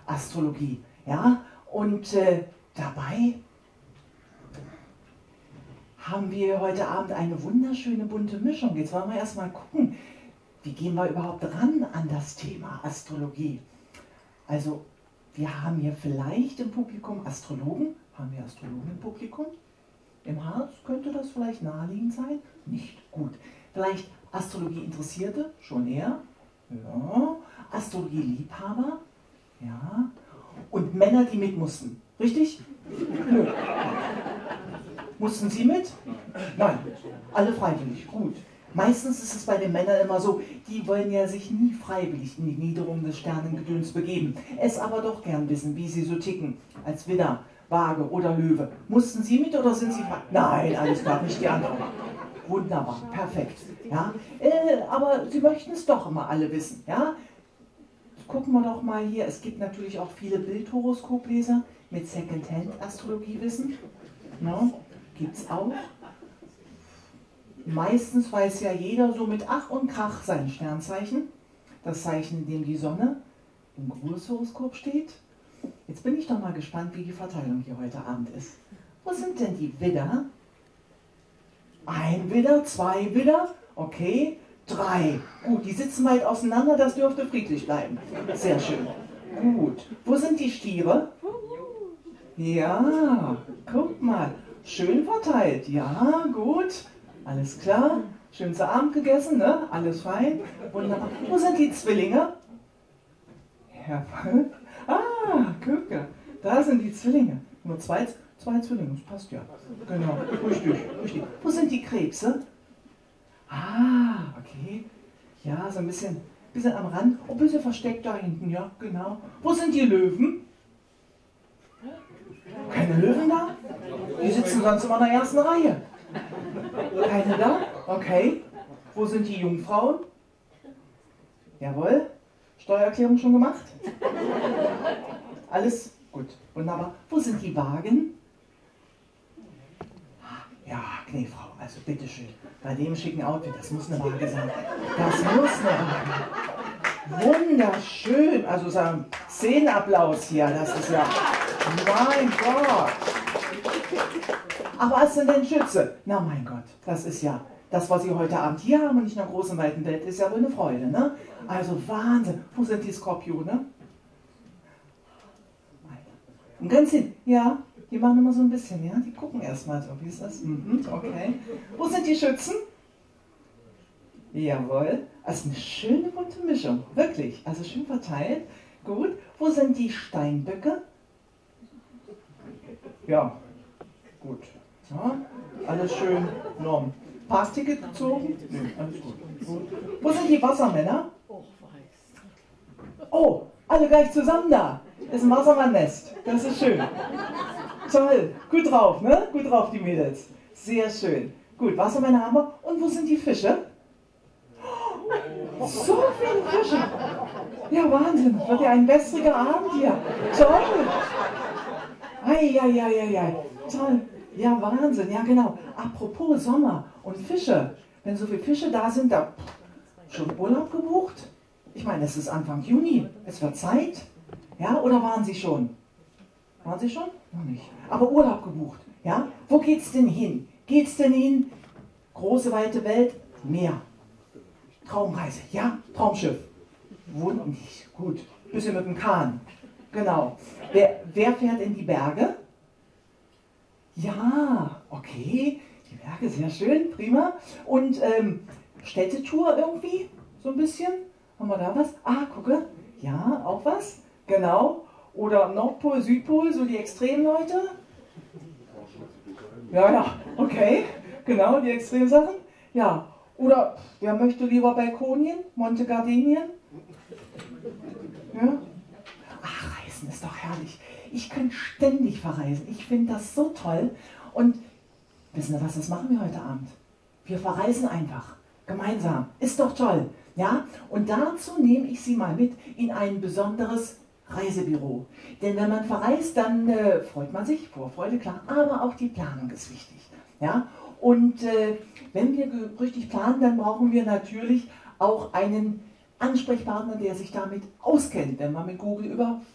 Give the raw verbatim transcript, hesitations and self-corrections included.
Astrologie. Ja? Und äh, dabei haben wir heute Abend eine wunderschöne bunte Mischung. Jetzt wollen wir erstmal gucken, wie gehen wir überhaupt ran an das Thema Astrologie. Also wir haben hier vielleicht im Publikum Astrologen. Haben wir Astrologen im Publikum? Im Harz könnte das vielleicht naheliegend sein? Nicht gut. Vielleicht Astrologie-Interessierte? Schon eher? Ja. Astrologie-Liebhaber? Ja. Und Männer, die mit mussten. Richtig? Nö. Mussten Sie mit? Nein. Alle freiwillig. Gut. Meistens ist es bei den Männern immer so, die wollen ja sich nie freiwillig in die Niederung des Sternengedöns begeben, es aber doch gern wissen, wie sie so ticken, als Widder, Waage oder Löwe. Mussten Sie mit oder sind Sie frei? Nein, alles klar, nicht die Antwort. Wunderbar, perfekt. Ja? Äh, aber Sie möchten es doch immer alle wissen. Ja? Gucken wir doch mal hier, es gibt natürlich auch viele Bildhoroskopleser mit Secondhand-Astrologiewissen. No? Gibt es auch. Meistens weiß ja jeder so mit Ach und Krach sein Sternzeichen, das Zeichen, in dem die Sonne im Geburtshoroskop steht. Jetzt bin ich doch mal gespannt, wie die Verteilung hier heute Abend ist. Wo sind denn die Widder? Ein Widder, zwei Widder, okay, drei. Gut, die sitzen weit auseinander, das dürfte friedlich bleiben. Sehr schön. Gut. Wo sind die Stiere? Ja, guck mal, schön verteilt. Ja, gut. Alles klar, schön zu Abend gegessen, ne? Alles fein, wunderbar. Wo sind die Zwillinge? Jawohl. Ah, gucke, da sind die Zwillinge. Nur zwei, zwei Zwillinge, das passt ja. Genau, richtig, richtig. Wo sind die Krebse? Ah, okay. Ja, so ein bisschen, bisschen am Rand, oh, ein bisschen versteckt da hinten, ja, genau. Wo sind die Löwen? Keine Löwen da? Die sitzen sonst immer in der ersten Reihe. Keine da? Okay. Wo sind die Jungfrauen? Jawohl. Steuererklärung schon gemacht? Alles gut. Wunderbar. Wo sind die Wagen? Ja, Kniefrau, also bitteschön. Bei dem schicken Outfit, das muss eine Waage sein. Das muss eine Waage. Wunderschön. Also sagen Szenenapplaus hier. Das ist ja... Mein Gott. Aber was sind denn Schütze? Na mein Gott, das ist ja, das, was Sie heute Abend hier haben und nicht in der großen, weiten Welt, ist ja wohl eine Freude, ne? Also Wahnsinn. Wo sind die Skorpione? Und ganz hin, ja, die machen immer so ein bisschen, ja? Die gucken erstmal so, wie ist das? Mhm, okay. Wo sind die Schützen? Jawohl. Also eine schöne bunte Mischung, wirklich. Also schön verteilt. Gut. Wo sind die Steinböcke? Ja, gut. Ja, alles schön norm. Parkticket gezogen? Nee, alles gut. gut. Wo sind die Wassermänner? Oh, alle gleich zusammen da. Das ist ein Wassermannnest. Das ist schön. Toll. Gut drauf, ne? Gut drauf, die Mädels. Sehr schön. Gut, Wassermänner haben wir. Und wo sind die Fische? Oh, so viele Fische. Ja, Wahnsinn. Wird ja ein wässriger Abend hier. Toll. Eieieiei. Toll. Ja, Wahnsinn, ja genau. Apropos Sommer und Fische. Wenn so viele Fische da sind, da schon Urlaub gebucht? Ich meine, es ist Anfang Juni, es wird Zeit. Ja, oder waren Sie schon? Waren Sie schon? Noch nicht. Aber Urlaub gebucht, ja? Wo geht's denn hin? Geht's denn hin? Große, weite Welt? Meer. Traumreise, ja? Traumschiff. Wund nicht. Gut. Bisschen mit dem Kahn. Genau. Wer, wer fährt in die Berge? Ja, okay, die Berge, sehr schön, prima. Und ähm, Städtetour irgendwie, so ein bisschen? Haben wir da was? Ah, gucke, ja, auch was, genau. Oder Nordpol, Südpol, so die Extremleute? Ja, ja, okay, genau, die Extremsachen. Ja, oder wer möchte lieber Balkonien, Monte Gardinien? Ja? Ach, Reisen ist doch herrlich. Ich könnte ständig verreisen. Ich finde das so toll. Und wissen Sie was, das machen wir heute Abend? Wir verreisen einfach. Gemeinsam. Ist doch toll. Ja? Und dazu nehme ich Sie mal mit in ein besonderes Reisebüro. Denn wenn man verreist, dann äh, freut man sich, Vorfreude, klar, aber auch die Planung ist wichtig. Ja? Und äh, wenn wir richtig planen, dann brauchen wir natürlich auch einen Ansprechpartner, der sich damit auskennt. Wenn man mit Google über